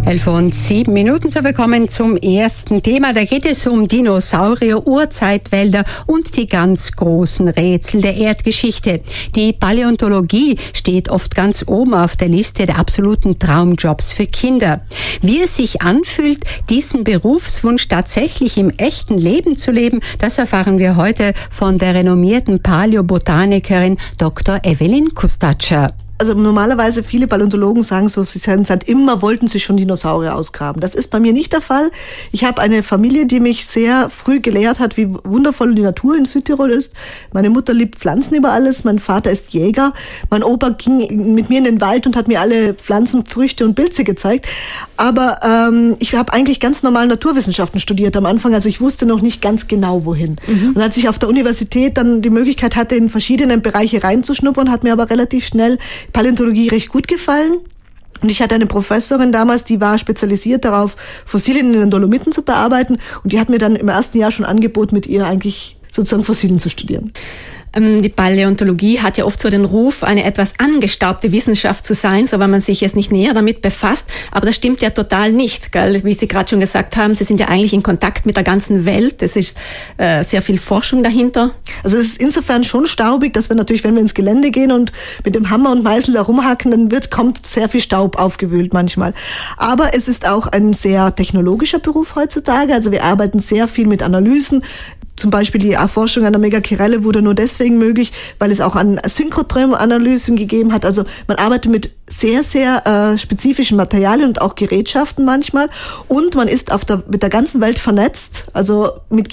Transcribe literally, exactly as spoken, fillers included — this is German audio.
elf und sieben Minuten, so willkommen zum ersten Thema. Da geht es um Dinosaurier, Urzeitwälder und die ganz großen Rätsel der Erdgeschichte. Die Paläontologie steht oft ganz oben auf der Liste der absoluten Traumjobs für Kinder. Wie es sich anfühlt, diesen Berufswunsch tatsächlich im echten Leben zu leben, das erfahren wir heute von der renommierten Paläobotanikerin Doktor Evelyn Kustatscher. Also normalerweise viele Paläontologen sagen so, sie sind seit immer wollten sie schon Dinosaurier ausgraben. Das ist bei mir nicht der Fall. Ich habe eine Familie, die mich sehr früh gelehrt hat, wie wundervoll die Natur in Südtirol ist. Meine Mutter liebt Pflanzen über alles, mein Vater ist Jäger. Mein Opa ging mit mir in den Wald und hat mir alle Pflanzen, Früchte und Pilze gezeigt. Aber ähm, ich habe eigentlich ganz normal Naturwissenschaften studiert am Anfang. Also ich wusste noch nicht ganz genau, wohin. Mhm. Und als ich auf der Universität dann die Möglichkeit hatte, in verschiedene Bereiche reinzuschnuppern, hat mir aber relativ schnell Paläontologie recht gut gefallen. Und ich hatte eine Professorin damals, die war spezialisiert darauf, Fossilien in den Dolomiten zu bearbeiten. Und die hat mir dann im ersten Jahr schon angeboten, mit ihr eigentlich sozusagen Fossilien zu studieren. Die Paläontologie hat ja oft so den Ruf, eine etwas angestaubte Wissenschaft zu sein, so weil man sich jetzt nicht näher damit befasst. Aber das stimmt ja total nicht, gell? Wie Sie gerade schon gesagt haben, Sie sind ja eigentlich in Kontakt mit der ganzen Welt. Es ist äh, sehr viel Forschung dahinter. Also es ist insofern schon staubig, dass wir natürlich, wenn wir ins Gelände gehen und mit dem Hammer und Meißel da rumhacken, dann wird, kommt sehr viel Staub aufgewühlt manchmal. Aber es ist auch ein sehr technologischer Beruf heutzutage. Also wir arbeiten sehr viel mit Analysen. Zum Beispiel die Erforschung einer Megakirelle wurde nur deswegen möglich, weil es auch an Synchrotron-Analysen gegeben hat. Also man arbeitet mit sehr, sehr äh, spezifischen Materialien und auch Gerätschaften manchmal. Und man ist auf der, mit der ganzen Welt vernetzt, also mit